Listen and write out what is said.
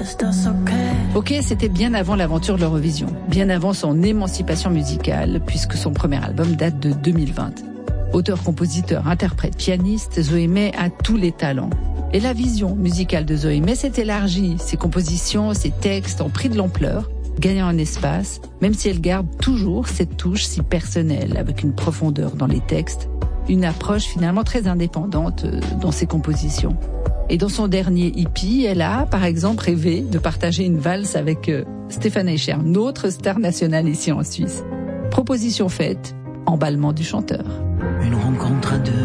Ok, c'était bien avant l'aventure de l'Eurovision, bien avant son émancipation musicale, puisque son premier album date de 2020. Auteur, compositeur, interprète, pianiste, Zoé May a tous les talents. Et la vision musicale de Zoé May s'est élargie. Ses compositions, ses textes ont pris de l'ampleur, gagnant en espace, même si elle garde toujours cette touche si personnelle, avec une profondeur dans les textes, une approche finalement très indépendante dans ses compositions. Et dans son dernier EP, elle a, par exemple, rêvé de partager une valse avec Stéphane Eicher, notre star nationale ici en Suisse. Proposition faite, emballement du chanteur. Une rencontre à deux.